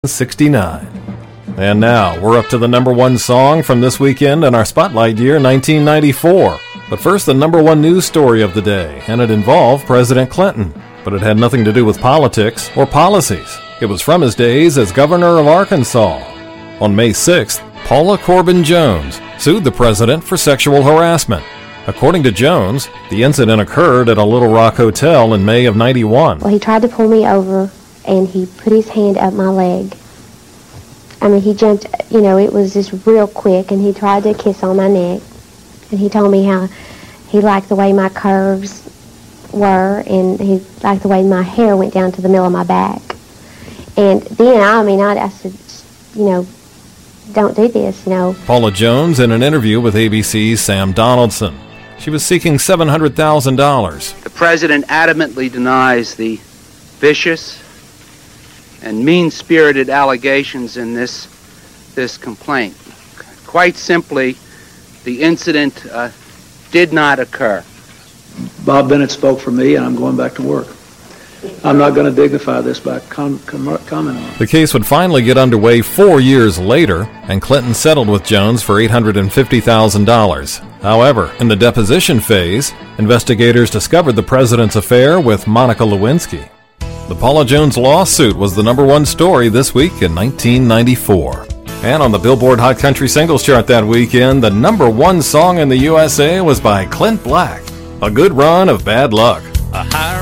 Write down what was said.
1969. And now, we're up to the number one song from this weekend in our Spotlight year, 1994. But first, the number one news story of the day, and it involved President Clinton. But it had nothing to do with politics or policies. It was from his days as governor of Arkansas. On May 6th, Paula Corbin Jones sued the president for sexual harassment. According to Jones, the incident occurred at a Little Rock hotel in May of '91. Well, he tried to pull me over, and he put his hand up my leg. I mean, he jumped, it was just real quick, and he tried to kiss on my neck. And he told me how he liked the way my curves were, and he liked the way my hair went down to the middle of my back. And then, I said, don't do this, Paula Jones in an interview with ABC's Sam Donaldson. She was seeking $700,000. The president adamantly denies the vicious and mean-spirited allegations in this complaint. Quite simply, the incident did not occur. Bob Bennett spoke for me, and I'm going back to work. I'm not going to dignify this by commenting on it. The case would finally get underway 4 years later, and Clinton settled with Jones for $850,000. However, in the deposition phase, investigators discovered the president's affair with Monica Lewinsky. The Paula Jones lawsuit was the number one story this week in 1994. And on the Billboard Hot Country Singles Chart that weekend, the number one song in the USA was by Clint Black, A Good Run of Bad Luck.